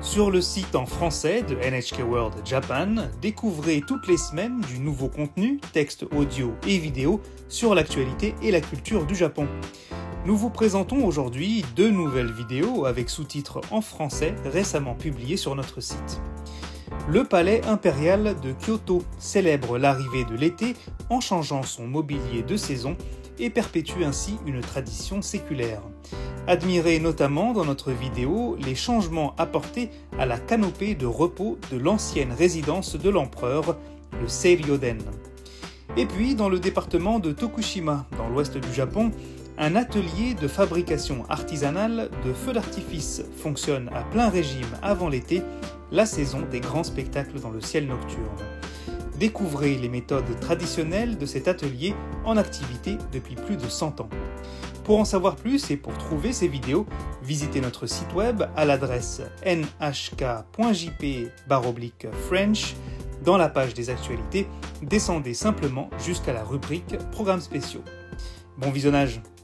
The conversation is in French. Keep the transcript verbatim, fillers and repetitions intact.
Sur le site en français de N H K World Japan, découvrez toutes les semaines du nouveau contenu, texte audio et vidéo, sur l'actualité et la culture du Japon. Nous vous présentons aujourd'hui deux nouvelles vidéos avec sous-titres en français récemment publiées sur notre site. Le palais impérial de Kyoto célèbre l'arrivée de l'été en changeant son mobilier de saison et perpétue ainsi une tradition séculaire. Admirez notamment dans notre vidéo les changements apportés à la canopée de repos de l'ancienne résidence de l'empereur, le Seiryoden. Et puis, dans le département de Tokushima, dans l'ouest du Japon, un atelier de fabrication artisanale de feux d'artifice fonctionne à plein régime avant l'été, la saison des grands spectacles dans le ciel nocturne. Découvrez les méthodes traditionnelles de cet atelier en activité depuis plus de cent ans. Pour en savoir plus et pour trouver ces vidéos, visitez notre site web à l'adresse n h k point j p slash french. Dans la page des actualités, descendez simplement jusqu'à la rubrique Programmes spéciaux. Bon visionnage!